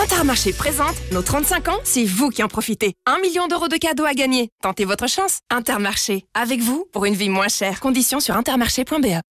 Intermarché présente nos 35 ans, c'est vous qui en profitez. 1 million d'euros de cadeaux à gagner. Tentez votre chance. Intermarché, avec vous pour une vie moins chère. Conditions sur intermarché.be.